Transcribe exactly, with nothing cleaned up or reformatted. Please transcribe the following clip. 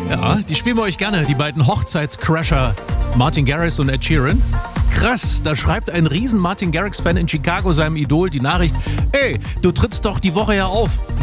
Ja, die spielen wir euch gerne, die beiden Hochzeitscrasher Martin Garrix und Ed Sheeran. Krass, da schreibt ein riesen Martin Garrix-Fan in Chicago seinem Idol die Nachricht: Ey, du trittst doch die Woche ja auf.